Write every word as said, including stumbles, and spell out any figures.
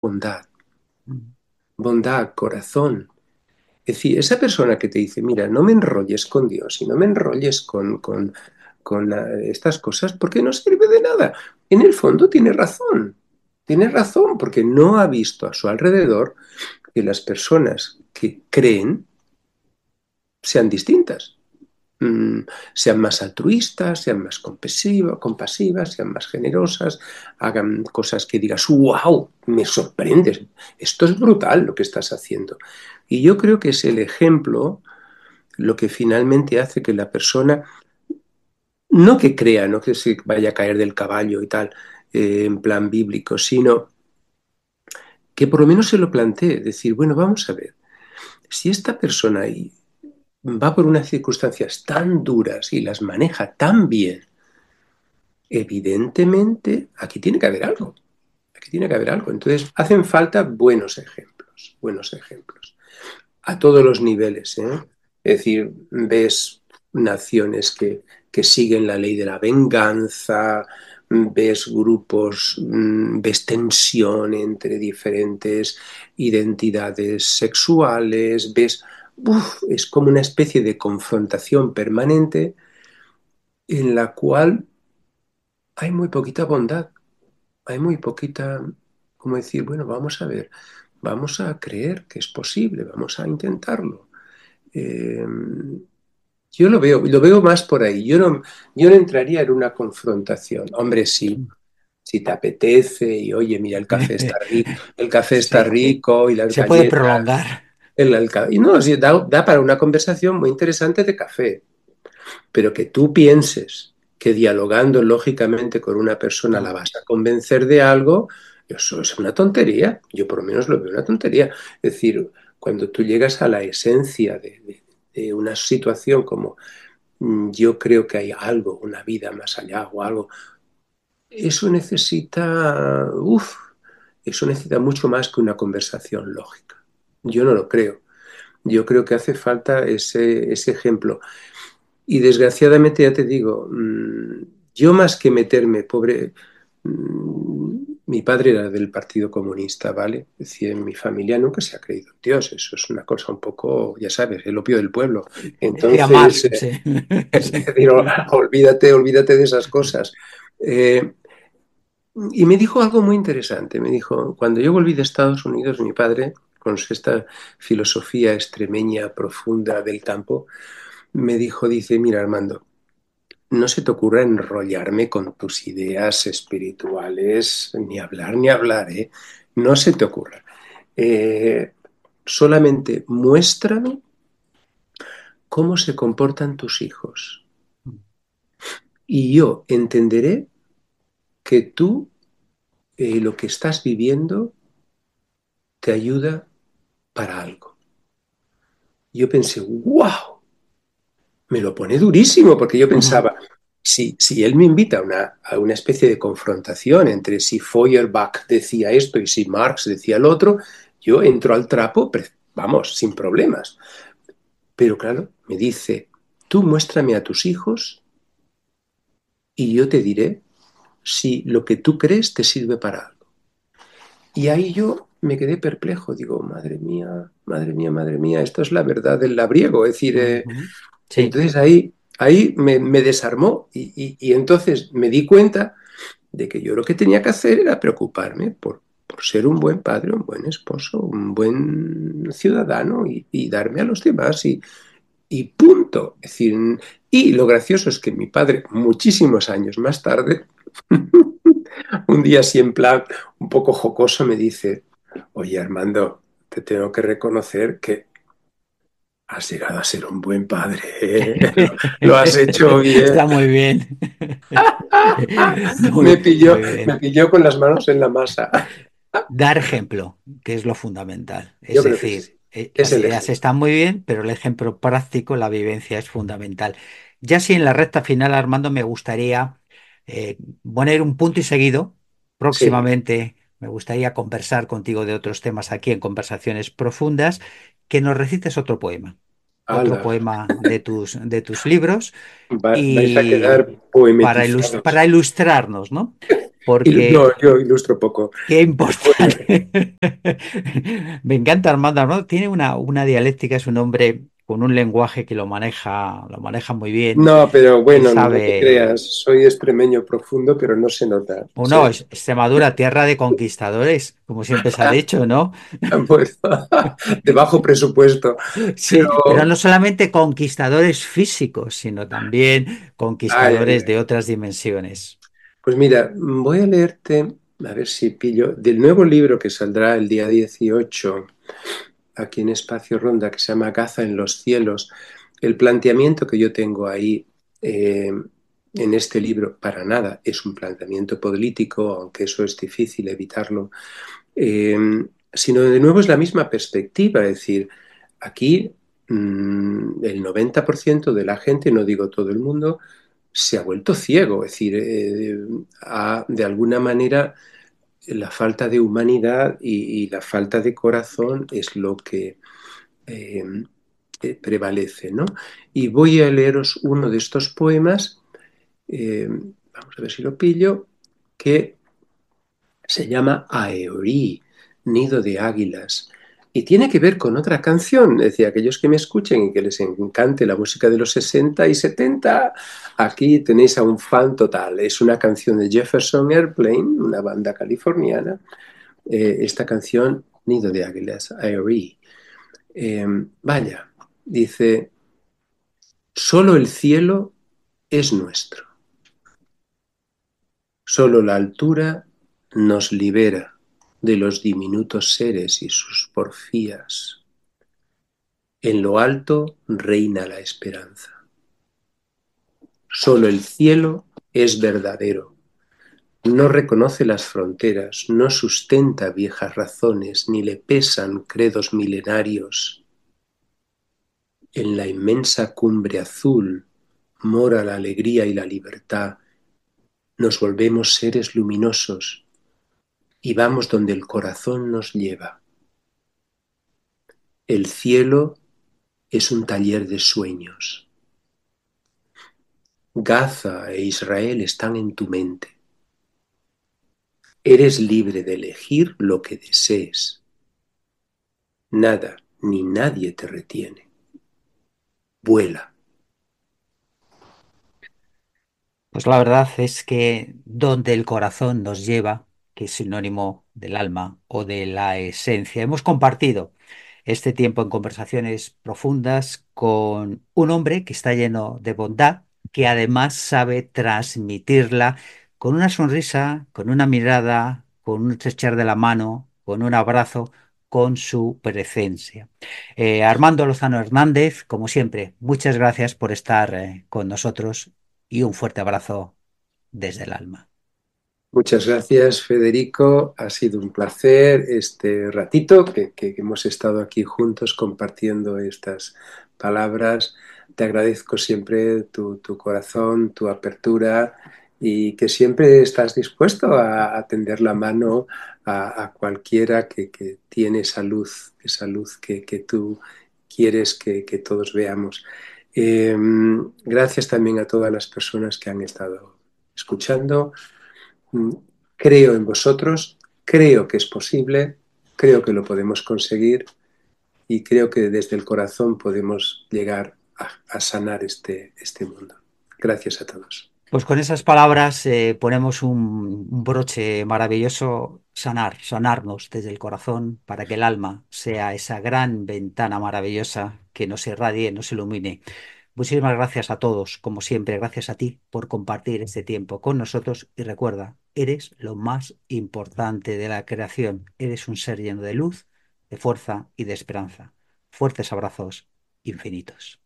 bondad, Mm. bondad, corazón. Es decir, esa persona que te dice, mira, no me enrolles con Dios y no me enrolles con, con, con eh, estas cosas porque no sirve de nada. En el fondo tiene razón, tiene razón porque no ha visto a su alrededor que las personas que creen sean distintas. Mm, sean más altruistas, sean más compasiva- compasivas, sean más generosas, hagan cosas que digas, wow, me sorprendes, esto es brutal lo que estás haciendo. Y yo creo que es el ejemplo lo que finalmente hace que la persona, no que crea, no que se vaya a caer del caballo y tal, eh, en plan bíblico, sino que por lo menos se lo plantee, decir, bueno, vamos a ver, si esta persona ahí va por unas circunstancias tan duras y las maneja tan bien, evidentemente aquí tiene que haber algo, aquí tiene que haber algo. Entonces hacen falta buenos ejemplos, buenos ejemplos, a todos los niveles, ¿eh? Es decir, ves naciones que, que siguen la ley de la venganza, ves grupos, mm, ves tensión entre diferentes identidades sexuales, ves, uf, es como una especie de confrontación permanente en la cual hay muy poquita bondad, hay muy poquita, como decir, bueno, vamos a ver, vamos a creer que es posible, vamos a intentarlo. Eh, yo lo veo, lo veo más por ahí. Yo no, yo no entraría en una confrontación. Hombre, sí, si te apetece y oye, mira, el café está rico, el café está Sí, rico y las se puede galletas, prolongar. el alca- y no, sí, da, da para una conversación muy interesante de café, pero que tú pienses que dialogando lógicamente con una persona la No. vas a convencer de algo, eso es una tontería. Yo por lo menos lo veo una tontería. Es decir, cuando tú llegas a la esencia de, de- de una situación como mm, yo creo que hay algo, una vida más allá o algo, eso necesita, uff, eso necesita mucho más que una conversación lógica. Yo no lo creo. Yo creo que hace falta ese, ese ejemplo. Y desgraciadamente, ya te digo, mmm, yo más que meterme, pobre, mmm, mi padre era del Partido Comunista, ¿vale? Es decir, en mi familia nunca se ha creído en Dios, eso es una cosa un poco, ya sabes, el opio del pueblo. Decía Entonces, Marx, eh, sí. es Sí. decir, olvídate, olvídate de esas cosas. Eh, y me dijo algo muy interesante, me dijo, cuando yo volví de Estados Unidos, mi padre, con esta filosofía extremeña profunda del campo, me dijo, dice, mira Armando, no se te ocurra enrollarme con tus ideas espirituales, ni hablar, ni hablar, ¿eh? No se te ocurra. Eh, solamente muéstrame cómo se comportan tus hijos y yo entenderé que tú eh, lo que estás viviendo te ayuda para algo. Yo pensé, wow, me lo pone durísimo, porque yo Ujú. pensaba, si, si él me invita a una, a una especie de confrontación entre si Feuerbach decía esto y si Marx decía lo otro, yo entro al trapo, vamos, sin problemas. Pero claro, me dice, tú muéstrame a tus hijos y yo te diré si lo que tú crees te sirve para algo. Y ahí yo me quedé perplejo, digo, madre mía, madre mía, madre mía, esto es la verdad del labriego. Es decir, eh, Ujú. Sí. entonces ahí, ahí me, me desarmó y, y, y, entonces me di cuenta de que yo lo que tenía que hacer era preocuparme por, por ser un buen padre, un buen esposo, un buen ciudadano y, y darme a los demás y, y punto. Es decir, y lo gracioso es que mi padre, muchísimos años más tarde, un día así en plan un poco jocoso me dice, oye Armando, te tengo que reconocer que has llegado a ser un buen padre, ¿eh? Lo, lo has hecho bien. Está muy bien. Me Muy, pilló, muy me bien. pilló con las manos en la masa. Dar ejemplo, que es lo fundamental. Es Yo creo que sí. decir, eh, Es las el ideas ejemplo. están muy bien, pero el ejemplo práctico, la vivencia es fundamental. Ya si en la recta final, Armando, me gustaría eh, poner un punto y seguido. Sí. Próximamente me gustaría conversar contigo de otros temas aquí en conversaciones profundas, que nos recites otro poema, otro Ala, poema de tus, de tus libros va- vais a quedar y para ilus- poemetizados. para ilustrarnos, ¿no? Il- No, porque yo ilustro poco. qué Pero bueno, importante. Me encanta Armando. Armando tiene una, una dialéctica, es un hombre con un lenguaje que lo maneja, lo maneja muy bien no, pero y bueno, no te sabe. creas, soy extremeño profundo, pero no se nota. O no, Sí. es Extremadura, tierra de conquistadores, como siempre se ha dicho, ¿no? Pues de bajo presupuesto. Sí, pero Pero, no solamente conquistadores físicos, sino también ay, ay, conquistadores de ay. otras dimensiones. Pues mira, voy a leerte, a ver si pillo, del nuevo libro que saldrá el día dieciocho aquí en Espacio Ronda, que se llama Gaza en los cielos. El planteamiento que yo tengo ahí eh, en este libro, para nada, es un planteamiento político, aunque eso es difícil evitarlo, eh, sino de nuevo es la misma perspectiva, es decir, aquí mmm, el noventa por ciento de la gente, no digo todo el mundo, se ha vuelto ciego, es decir, eh, ha, de alguna manera la falta de humanidad y, y, la falta de corazón es lo que eh, eh, prevalece, ¿no? Y voy a leeros uno de estos poemas, eh, vamos a ver si lo pillo, que se llama Aerí, Nido de Águilas. Y tiene que ver con otra canción. Es decir, aquellos que me escuchen y que les encante la música de los sesenta y setenta, aquí tenéis a un fan total. Es una canción de Jefferson Airplane, una banda californiana. Eh, esta canción, Nido de Águilas, Aerí. Eh, vaya, dice, solo el cielo es nuestro. Solo la altura nos libera de los diminutos seres y sus porfías. En lo alto reina la esperanza. Solo el cielo es verdadero. No reconoce las fronteras, no sustenta viejas razones, ni le pesan credos milenarios. En la inmensa cumbre azul mora la alegría y la libertad. Nos volvemos seres luminosos y vamos donde el corazón nos lleva. El cielo es un taller de sueños. Gaza e Israel están en tu mente. Eres libre de elegir lo que desees. Nada ni nadie te retiene. Vuela. Pues la verdad es que donde el corazón nos lleva, que es sinónimo del alma o de la esencia, hemos compartido este tiempo en conversaciones profundas con un hombre que está lleno de bondad, que además sabe transmitirla con una sonrisa, con una mirada, con un estrechar de la mano, con un abrazo, con su presencia. Eh, Armando Lozano Hernández, como siempre, muchas gracias por estar eh, con nosotros y un fuerte abrazo desde el alma. Muchas gracias, Federico. Ha sido un placer este ratito que, que hemos estado aquí juntos compartiendo estas palabras. Te agradezco siempre tu, tu corazón, tu apertura y que siempre estás dispuesto a, a tender la mano a, a cualquiera que, que tiene esa luz, esa luz que, que tú quieres que, que todos veamos. Eh, gracias también a todas las personas que han estado escuchando. Creo en vosotros, creo que es posible, creo que lo podemos conseguir y creo que desde el corazón podemos llegar a, a sanar este, este mundo. Gracias a todos. Pues con esas palabras eh, ponemos un, un broche maravilloso, sanar, sanarnos desde el corazón para que el alma sea esa gran ventana maravillosa que nos irradie, nos ilumine. Muchísimas gracias a todos, como siempre, gracias a ti por compartir este tiempo con nosotros y recuerda, eres lo más importante de la creación, eres un ser lleno de luz, de fuerza y de esperanza. Fuertes abrazos infinitos.